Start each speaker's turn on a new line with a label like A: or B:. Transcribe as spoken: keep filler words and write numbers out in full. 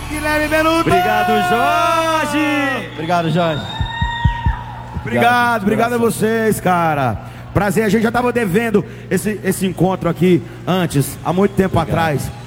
A: Guilherme Benuto!
B: Obrigado, Jorge!
C: Obrigado, Jorge.
A: Obrigado, obrigado a vocês, cara. Prazer, a gente já tava devendo esse, esse encontro aqui antes, há muito tempo
C: Obrigado.
A: atrás.